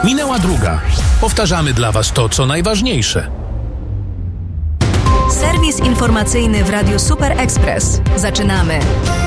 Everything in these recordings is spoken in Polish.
Minęła druga. Powtarzamy dla Was to, co najważniejsze. Serwis informacyjny w Radiu Super Express. Zaczynamy.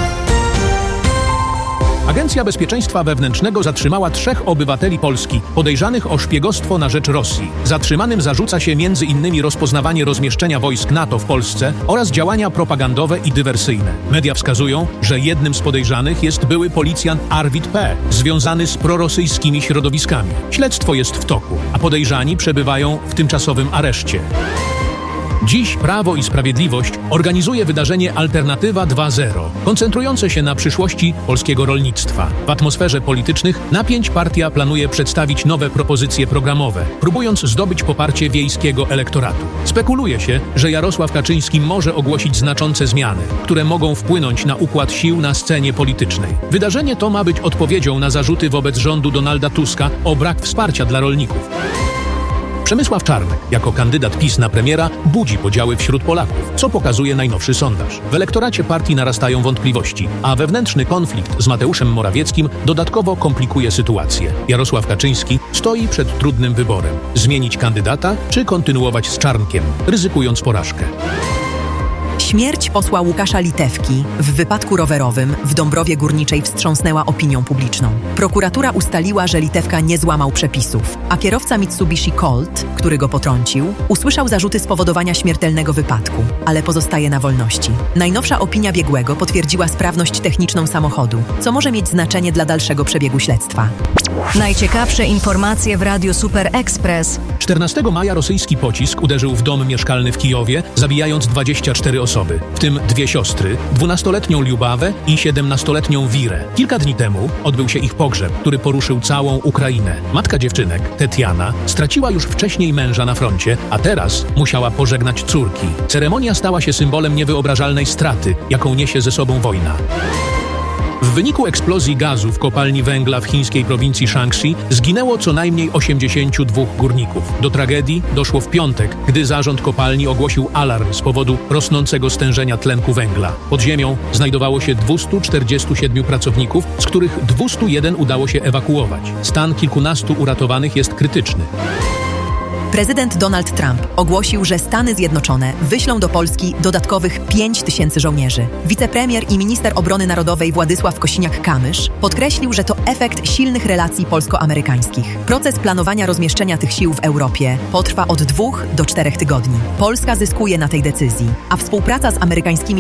Agencja Bezpieczeństwa Wewnętrznego zatrzymała 3 obywateli Polski podejrzanych o szpiegostwo na rzecz Rosji. Zatrzymanym zarzuca się m.in. rozpoznawanie rozmieszczenia wojsk NATO w Polsce oraz działania propagandowe i dywersyjne. Media wskazują, że jednym z podejrzanych jest były policjant Arwid P., związany z prorosyjskimi środowiskami. Śledztwo jest w toku, a podejrzani przebywają w tymczasowym areszcie. Dziś Prawo i Sprawiedliwość organizuje wydarzenie Alternatywa 2.0, koncentrujące się na przyszłości polskiego rolnictwa. W atmosferze politycznych napięć partia planuje przedstawić nowe propozycje programowe, próbując zdobyć poparcie wiejskiego elektoratu. Spekuluje się, że Jarosław Kaczyński może ogłosić znaczące zmiany, które mogą wpłynąć na układ sił na scenie politycznej. Wydarzenie to ma być odpowiedzią na zarzuty wobec rządu Donalda Tuska o brak wsparcia dla rolników. Przemysław Czarnek, jako kandydat PiS na premiera, budzi podziały wśród Polaków, co pokazuje najnowszy sondaż. W elektoracie partii narastają wątpliwości, a wewnętrzny konflikt z Mateuszem Morawieckim dodatkowo komplikuje sytuację. Jarosław Kaczyński stoi przed trudnym wyborem: zmienić kandydata czy kontynuować z Czarnkiem, ryzykując porażkę. Śmierć posła Łukasza Litewki w wypadku rowerowym w Dąbrowie Górniczej wstrząsnęła opinią publiczną. Prokuratura ustaliła, że Litewka nie złamał przepisów, a kierowca Mitsubishi Colt, który go potrącił, usłyszał zarzuty spowodowania śmiertelnego wypadku, ale pozostaje na wolności. Najnowsza opinia biegłego potwierdziła sprawność techniczną samochodu, co może mieć znaczenie dla dalszego przebiegu śledztwa. Najciekawsze informacje w Radiu Super Express. 14 maja rosyjski pocisk uderzył w dom mieszkalny w Kijowie, zabijając 24 osoby, w tym 2 siostry, 12-letnią Liubawę i 17-letnią Wirę. Kilka dni temu odbył się ich pogrzeb, który poruszył całą Ukrainę. Matka dziewczynek, Tetiana, straciła już wcześniej męża na froncie, a teraz musiała pożegnać córki. Ceremonia stała się symbolem niewyobrażalnej straty, jaką niesie ze sobą wojna. W wyniku eksplozji gazu w kopalni węgla w chińskiej prowincji Shaanxi zginęło co najmniej 82 górników. Do tragedii doszło w piątek, gdy zarząd kopalni ogłosił alarm z powodu rosnącego stężenia tlenku węgla. Pod ziemią znajdowało się 247 pracowników, z których 201 udało się ewakuować. Stan kilkunastu uratowanych jest krytyczny. Prezydent Donald Trump ogłosił, że Stany Zjednoczone wyślą do Polski dodatkowych 5 000 żołnierzy. Wicepremier i minister obrony narodowej Władysław Kosiniak-Kamysz podkreślił, że to efekt silnych relacji polsko-amerykańskich. Proces planowania rozmieszczenia tych sił w Europie potrwa od 2 do 4 tygodni. Polska zyskuje na tej decyzji, a współpraca z amerykańskimi